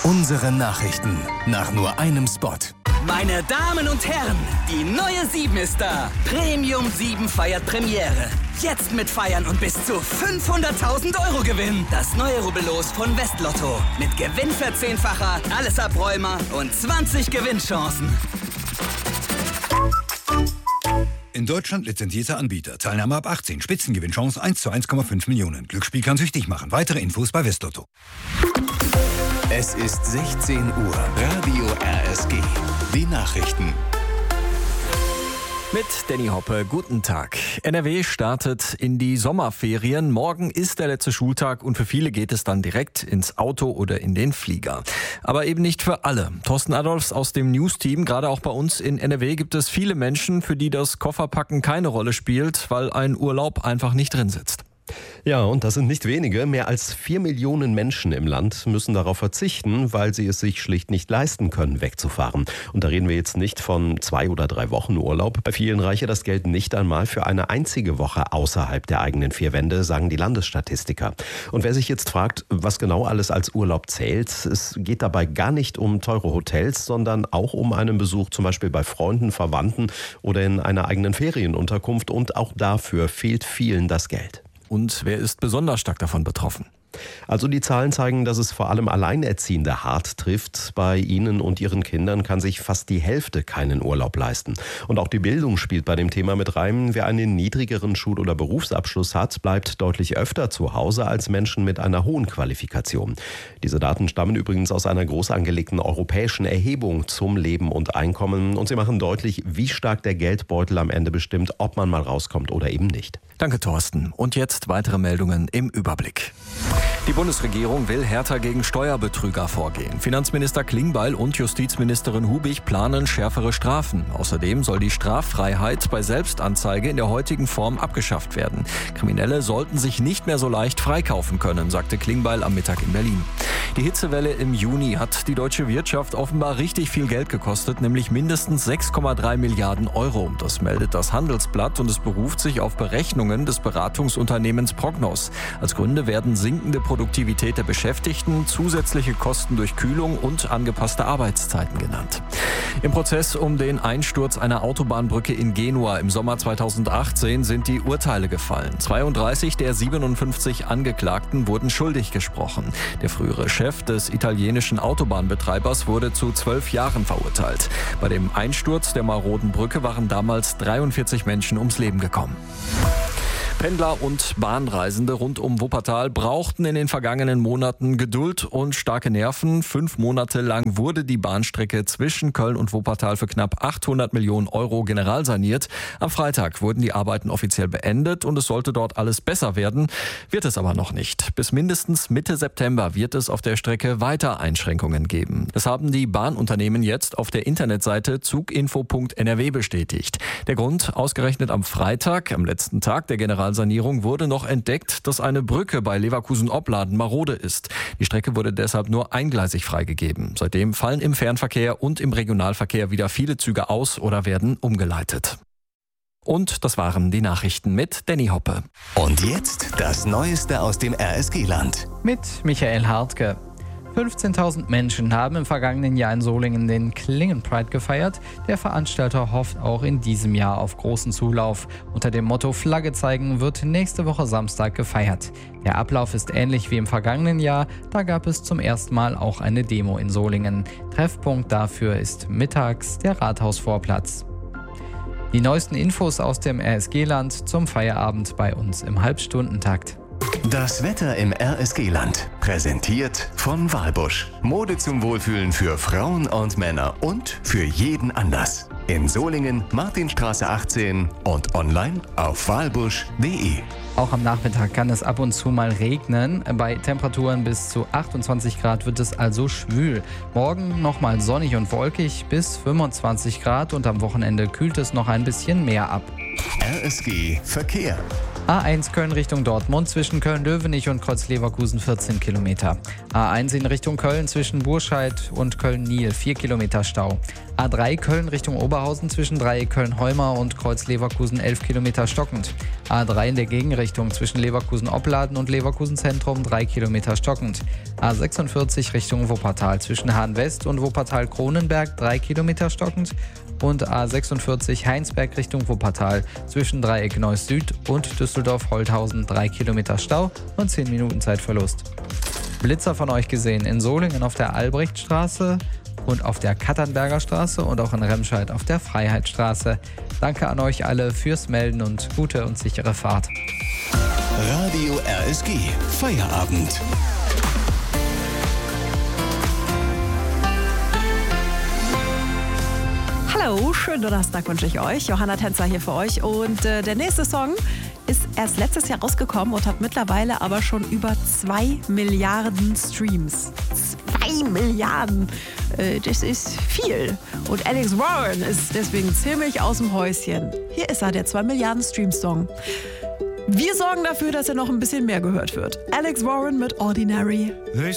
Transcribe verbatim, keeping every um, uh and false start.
Unsere Nachrichten nach nur einem Spot. Meine Damen und Herren, die neue sieben ist da. Premium sieben feiert Premiere. Jetzt mit Feiern und bis zu fünfhunderttausend Euro Gewinn. Das neue Rubbellos von Westlotto. Mit Gewinnverzehnfacher, alles Abräumer und zwanzig Gewinnchancen. In Deutschland lizenzierter Anbieter. Teilnahme ab achtzehn. Spitzengewinnchance eins zu eins Komma fünf Millionen. Glücksspiel kann süchtig machen. Weitere Infos bei Westlotto. Es ist sechzehn Uhr. Radio R S G. Die Nachrichten. Mit Danny Hoppe, guten Tag. N R W startet in die Sommerferien. Morgen ist der letzte Schultag und für viele geht es dann direkt ins Auto oder in den Flieger. Aber eben nicht für alle. Thorsten Adolfs aus dem News-Team, gerade auch bei uns in N R W gibt es viele Menschen, für die das Kofferpacken keine Rolle spielt, weil ein Urlaub einfach nicht drin sitzt. Ja, und das sind nicht wenige. Mehr als vier Millionen Menschen im Land müssen darauf verzichten, weil sie es sich schlicht nicht leisten können, wegzufahren. Und da reden wir jetzt nicht von zwei oder drei Wochen Urlaub. Bei vielen reiche das Geld nicht einmal für eine einzige Woche außerhalb der eigenen vier Wände, sagen die Landesstatistiker. Und wer sich jetzt fragt, was genau alles als Urlaub zählt, es geht dabei gar nicht um teure Hotels, sondern auch um einen Besuch zum Beispiel bei Freunden, Verwandten oder in einer eigenen Ferienunterkunft. Und auch dafür fehlt vielen das Geld. Und wer ist besonders stark davon betroffen? Also die Zahlen zeigen, dass es vor allem Alleinerziehende hart trifft. Bei ihnen und ihren Kindern kann sich fast die Hälfte keinen Urlaub leisten. Und auch die Bildung spielt bei dem Thema mit rein. Wer einen niedrigeren Schul- oder Berufsabschluss hat, bleibt deutlich öfter zu Hause als Menschen mit einer hohen Qualifikation. Diese Daten stammen übrigens aus einer groß angelegten europäischen Erhebung zum Leben und Einkommen. Und sie machen deutlich, wie stark der Geldbeutel am Ende bestimmt, ob man mal rauskommt oder eben nicht. Danke, Thorsten. Und jetzt weitere Meldungen im Überblick. Die Bundesregierung will härter gegen Steuerbetrüger vorgehen. Finanzminister Klingbeil und Justizministerin Hubig planen schärfere Strafen. Außerdem soll die Straffreiheit bei Selbstanzeige in der heutigen Form abgeschafft werden. Kriminelle sollten sich nicht mehr so leicht freikaufen können, sagte Klingbeil am Mittag in Berlin. Die Hitzewelle im Juni hat die deutsche Wirtschaft offenbar richtig viel Geld gekostet, nämlich mindestens sechs Komma drei Milliarden Euro. Das meldet das Handelsblatt und es beruft sich auf Berechnungen des Beratungsunternehmens Prognos. Als Gründe werden sinkende Produktivität der Beschäftigten, zusätzliche Kosten durch Kühlung und angepasste Arbeitszeiten genannt. Im Prozess um den Einsturz einer Autobahnbrücke in Genua im Sommer zweitausendachtzehn sind die Urteile gefallen. zweiunddreißig der siebenundfünfzig Angeklagten wurden schuldig gesprochen. Der frühere Chef des italienischen Autobahnbetreibers wurde zu zwölf Jahren verurteilt. Bei dem Einsturz der maroden Brücke waren damals dreiundvierzig Menschen ums Leben gekommen. Pendler und Bahnreisende rund um Wuppertal brauchten in den vergangenen Monaten Geduld und starke Nerven. Fünf Monate lang wurde die Bahnstrecke zwischen Köln und Wuppertal für knapp achthundert Millionen Euro generalsaniert. Am Freitag wurden die Arbeiten offiziell beendet und es sollte dort alles besser werden. Wird es aber noch nicht. Bis mindestens Mitte September wird es auf der Strecke weiter Einschränkungen geben. Das haben die Bahnunternehmen jetzt auf der Internetseite zuginfo punkt n r w bestätigt. Der Grund, ausgerechnet am Freitag, am letzten Tag der Generalsanierung, Sanierung wurde noch entdeckt, dass eine Brücke bei Leverkusen-Opladen marode ist. Die Strecke wurde deshalb nur eingleisig freigegeben. Seitdem fallen im Fernverkehr und im Regionalverkehr wieder viele Züge aus oder werden umgeleitet. Und das waren die Nachrichten mit Danny Hoppe. Und jetzt das Neueste aus dem R S G-Land. Mit Michael Hartke. fünfzehntausend Menschen haben im vergangenen Jahr in Solingen den Klingen Pride gefeiert. Der Veranstalter hofft auch in diesem Jahr auf großen Zulauf. Unter dem Motto Flagge zeigen wird nächste Woche Samstag gefeiert. Der Ablauf ist ähnlich wie im vergangenen Jahr. Da gab es zum ersten Mal auch eine Demo in Solingen. Treffpunkt dafür ist mittags der Rathausvorplatz. Die neuesten Infos aus dem R S G-Land zum Feierabend bei uns im Halbstundentakt. Das Wetter im R S G-Land, präsentiert von Walbusch. Mode zum Wohlfühlen für Frauen und Männer und für jeden Anlass. In Solingen, Martinstraße achtzehn und online auf walbusch punkt de. Auch am Nachmittag kann es ab und zu mal regnen. Bei Temperaturen bis zu achtundzwanzig Grad wird es also schwül. Morgen nochmal sonnig und wolkig bis fünfundzwanzig Grad und am Wochenende kühlt es noch ein bisschen mehr ab. R S G Verkehr. A eins Köln Richtung Dortmund zwischen Köln-Löwenich und Kreuz-Leverkusen vierzehn Kilometer. A eins in Richtung Köln zwischen Burscheid und Köln-Niel vier Kilometer Stau. A drei Köln Richtung Oberhausen zwischen Dreieck Köln-Heumar und Kreuz Leverkusen elf Kilometer stockend. A drei in der Gegenrichtung zwischen Leverkusen-Opladen und Leverkusen-Zentrum drei Kilometer stockend. A sechsundvierzig Richtung Wuppertal zwischen Hahn-West und Wuppertal-Kronenberg drei Kilometer stockend. Und A sechsundvierzig Heinsberg Richtung Wuppertal zwischen Dreieck Neuss Süd und Düsseldorf-Holthausen drei Kilometer Stau und zehn Minuten Zeitverlust. Blitzer von euch gesehen in Solingen auf der Albrechtstraße und auf der Katternberger Straße und auch in Remscheid auf der Freiheitsstraße. Danke an euch alle fürs Melden und gute und sichere Fahrt. Radio R S G, Feierabend. Hallo, schönen Donnerstag wünsche ich euch. Johanna Tänzer hier für euch. Und äh, der nächste Song ist erst letztes Jahr rausgekommen und hat mittlerweile aber schon über zwei Milliarden Streams. Zwei Milliarden! Äh, das ist viel. Und Alex Warren ist deswegen ziemlich aus dem Häuschen. Hier ist er, der zwei Milliarden Stream-Song. Wir sorgen dafür, dass er noch ein bisschen mehr gehört wird. Alex Warren mit Ordinary.